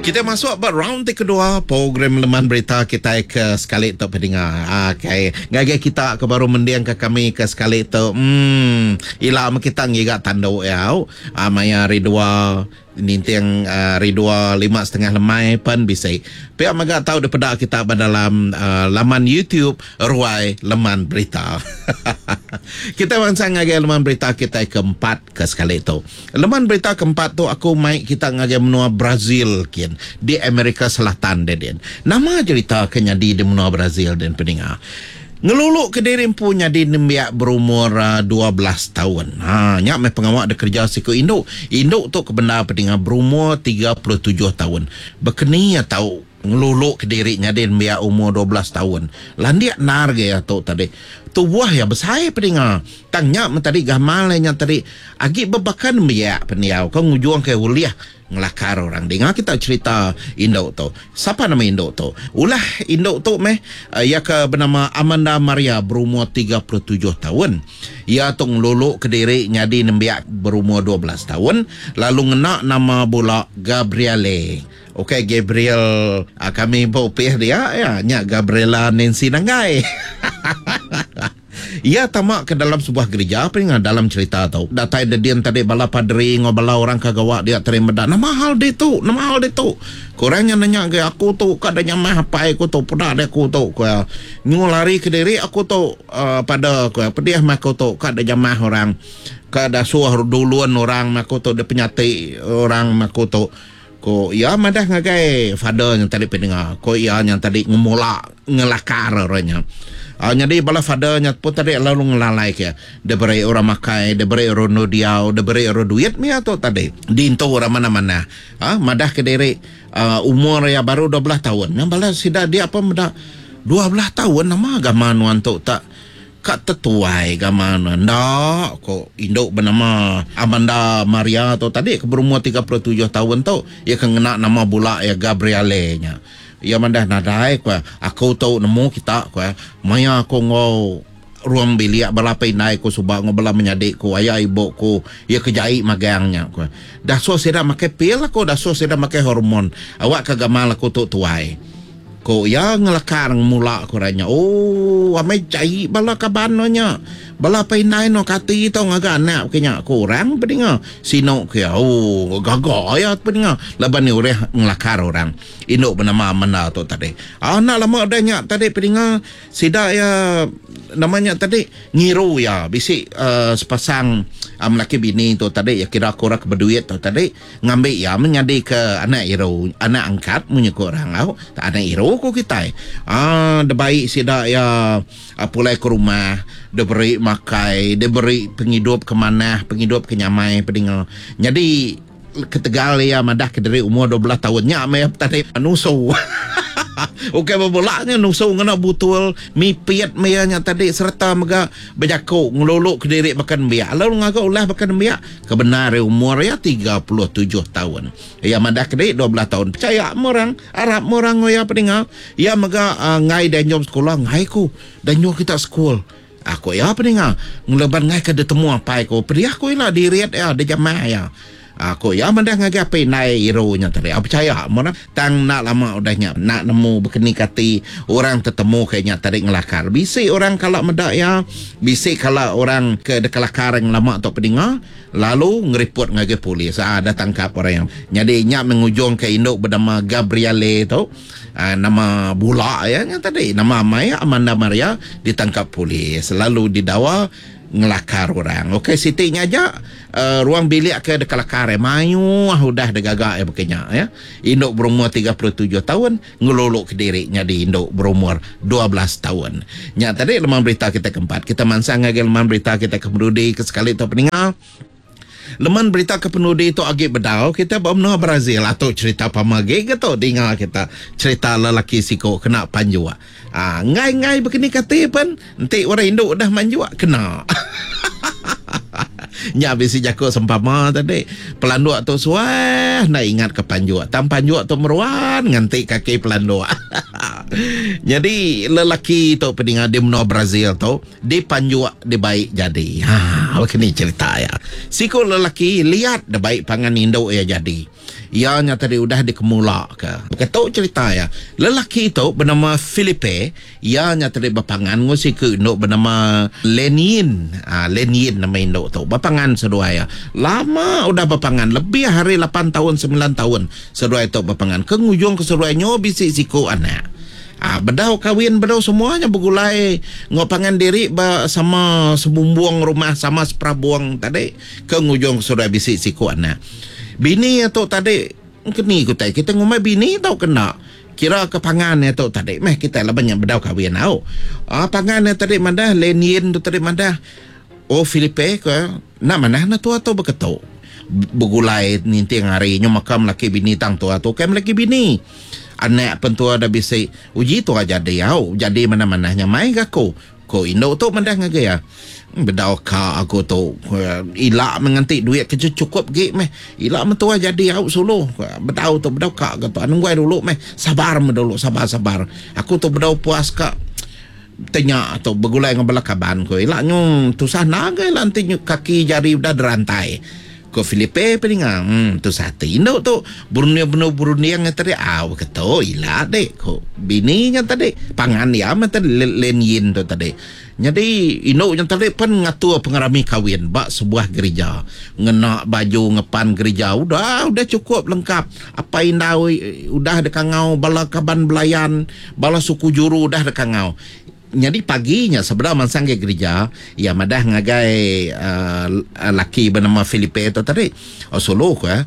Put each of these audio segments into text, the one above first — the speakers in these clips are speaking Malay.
Kita masuk ke round kedua program Leman Berita kita ke sekali tu pendengar. Okay. Gaya kita ke baru mendiang ke kami ke sekali tu. Ila kita ngiga tanduk ya. Maya ridua ninteng ridua 5.5 lemai pun bisa. Pihak maga tahu daripada kita dalam laman YouTube Ruai Leman Berita. Kita mansang ngagay Leman Berita kita keempat ke sekali tu. Leman Berita keempat tu aku mai kita ngagay menua Brazil kian di Amerika Selatan den. Nama cerita kenya di menua Brazil den pendengar. Ngeluluk ke diri punya di nembiak berumur 12 tahun. Nyak mai pengawak ada kerja siku Indo. Indo tu kebenda pendengar berumur 37 tahun. Bekeni ya tahu ngeluluk ke dirinya di nembiak umur 12 tahun. Landiak nar gaya tu tadi. Tu buah ya besar pendengar. Tanya tadi gamalnya tadi agi bebakan nembiak peniau. Kau ngujuang ke uliah ngelakar orang. Dengar kita cerita Indo tu. Siapa nama Indo tu? Ulah Indo tu ia ke bernama Amanda Maria berumur 37 tahun. Ia tu ngeluluk ke diri nyadi nembiak berumur 12 tahun. Lalu ngena nama pula Gabriele. Okey, Gabriel kami bopeh dia ya, nya Gabriela Nancy Nangai. Ia tamak ke dalam sebuah gereja apa dalam cerita tu. Datai dedian tadi bala padri ngobala orang kagawak dia terima dak. Nama hal dia tu, nama hal dia tu. Korangnya nanya ke aku tu kadanya mah apa aku tu pada aku tu ko ngulari ke diri aku tu pada ko pediah mah aku tu kadanya mah orang kada suah duluan orang mah aku tu de penyati orang mah aku tu ko ya madah ngagai father yang tadi pendengar ko ya yang tadi ngemula ngelakar orangnya. Jadi bala fathernya pun tadi lalu ngelalai ke de beri orang makai de beri orang nodiau de beri orang duit mi atau tadi dinto orang mana-mana madah ke diri umur ya baru 12 tahun yang bala sida dia apa madah 12 tahun nama agama nuan tu tak kat tetuai gamana ndak ko induk bernama Amanda Maria tu tadi ke berumur 37 tahun tu ia kena nama pula ya Gabriele nya ia mandah nadai ko aku tahu nemu kita ko maya ko ngau ruang bilik balapai naik ko subak ngobala menyadik ko ayah ibu ko ia kejai magangnya ko dah so sida makai pil ko dah so sida makai hormon awak kagamal ko tu tuai ko ya ngelakar mula koranya amai cai bala kabanonya bala painai no kati to ngaga anak kenya kurang pedinga sino ke gaga ya pedinga laban ni ureh ngelakar orang induk bernama Amanda tu tadi anak lama adanya tadi pedinga sida ya namanya tadi ngiru ya bisik sepasang laki bini tu tadi ya kira korak berduit tu tadi ngambil ya menyadi ke anak iru anak angkat punya korang tak anak iru ko kita de baik sida ya pulai ke rumah de beri makai de beri penghidup ke mana penghidup ke nyamai pedinga jadi ketegal ya madah ke dari umur 12 tahunnya me tadi nusu okey berbolaknya nusu ngena butul mipiat mayanya tadi serta mega bejako ngelolok ke diri makan biak lalu ngaga ulah makan biak kebenar umur ya 37 tahun ya madah ke diri 12 tahun percaya orang Arab orang ya pedinga ya mega ngai dan jom sekolah ngai ku dan jom kita sekolah aku ya pedinga ngeleban ngai ke temu apa aku pedih aku lah diriat ya de jamaah ya aku ya mandah ngagap nai ironya tadi apa percaya mana tang nak lama udahnya nak nemu berkeni kati orang tertemu kayaknya tadi ngelakar bisi orang kalau medak ya bisi kalau orang ke dekalakar yang lama atau pedinga lalu ngeripot ngagap polis ada tangkap orang yang jadi nyak mengujung ke induk bernama Gabriele tu nama bula ya yang tadi nama Maya Amanda Maria ditangkap polis lalu didakwa ngelakar orang. Okey, sitinya aja ruang bilik ke dekalakar mayu udah degagak ya bekenya ya. Induk berumur 37 tahun ngelolok ke dirinya di induk berumur 12 tahun. Nya tadi Leman Berita kita keempat. Kita mansang ngagel Leman Berita kita kemudi ke sekali tu pendengar. Leman Berita kepenudi itu agak bedau kita bawa Brazil atau cerita pamage gitu dengar kita cerita lelaki siko kena panjua ngai begini kata pun nanti orang Indo dah manjua kena nya bisi jako sempama tadi pelanduk tu suah nak ingat ke panjua tam panjua tu meruan nganti kaki pelanduk Jadi lelaki tu peningat di menua Brazil tu di panjuak di baik jadi. Begini cerita ya. Siku lelaki lihat di baik pangan Indo ya jadi. Ianya tadi udah dikemula ke. Begitu cerita ya. Lelaki itu bernama Felipe. Ianya tadi bapangan ngusiku Indo bernama Lenin. Lenin nama Indo tu. Bapangan sedua ya. Lama udah bapangan. Lebih hari 8 tahun 9 tahun. Sedua itu bapangan. Kengujung keseruannya bisik siku anak. Bedau kawin, bedau semuanya bergulai ngopangan diri sama sebumbuang rumah sama seprabuang tadi ke ngujung sudah bisik siku anak. Bini atau tadi kini kita ngomong bini tau kena kira kepangan atau tadi meh kita lah banyak bedau kawin tau. Pangan tadi mandah Lenin tu tadi mandah Filipe ke nak mana na tu atau beketu bergulai ninti hari nyo makam laki bini tang tu atau kem laki bini anak pentua dah bisik uji tu aja dia jadi mana-mananya mai aku ko Indo tu mandah ngagaya bedau ka aku tu ilak menganti duit kerja cukup gik meh ilak mentua jadi au solo bedau tu bedau ka gitu anu gua dulu meh sabar dulu sabar aku tu bedau puas ka tanya atau bergulai dengan belakaban ko ilaknya tu sana ke lantinya kaki jari udah derantai ko Filipe peningang tu satu Indo tu Brunei yang tadi keto ilah dek ko bininya tadi pangan ya tadi Lenin tu tadi jadi Indo yang tadi pun ngatur pengarami kawin bak sebuah gereja ngena baju ngepan gereja udah cukup lengkap apa indah udah dekangau bala kaban belayan bala suku juru udah dekangau. Jadi paginya sebenarnya mansang ke gereja ya madah ngagai laki bernama Filipe itu tadi solo ko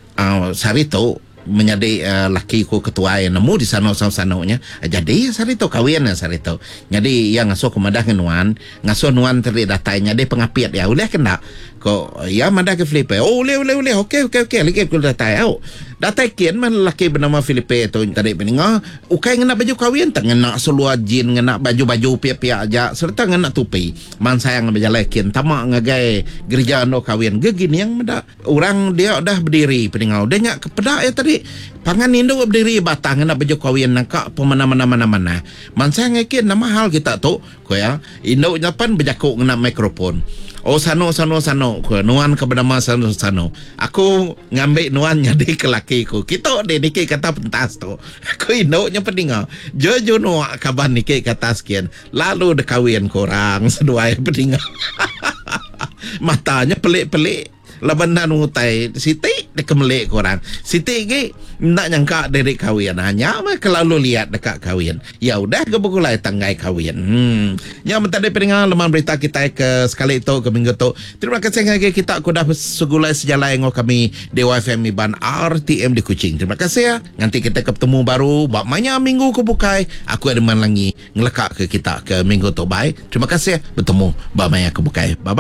sarito menjadi laki ko ketua yang nemu di sana-sananya jadi sarito kawin sarito jadi yang ngasuh ke madah nuan ngasuh nuan tadi datanya dia pengapiat ya boleh kena ko ya madah ke Filipe boleh okey lagi aku datai datai kian man laki bernama Filipe tu tadi peninga ukai ngena baju kawin tak ngena seluar jin ngena baju pia-pia aja serta ngena tupi man sayang berjalan kian tamak ngagai gereja no kawin gegini yang meda orang dia dah berdiri peninga dia nyak kepedak ya tadi pangan Indo berdiri batang ngena baju kawin nangka pemana-mana man sayang kian nama hal kita tu ko ya Indo nyapan berjakuk ngena mikrofon sano ko nuan ke bernama sano aku ngambil nuan jadi ke laki ko kita de niki kata pentas tu aku Indo nya peninga jojo nuak kaban niki kata sekian lalu de kawin korang sedua peninga matanya pelik-pelik labanan ngutai Siti dekemelek korang Siti ke nak nyangka dari kawin hanya kelalu lihat dekat kawin ya udah kebekulai tanggai kawin yang mentadi peningan lemah berita kita ke sekali itu ke minggu tu terima kasih lagi kita aku dah segulai sejalan yang kami Dewa FM Iban RTM di Kuching terima kasih ya nanti kita ketemu baru bak manya minggu ke bukai aku ada man lagi ngelekak ke kita ke minggu tu bye terima kasih ya bertemu bak manya ke bukai bye.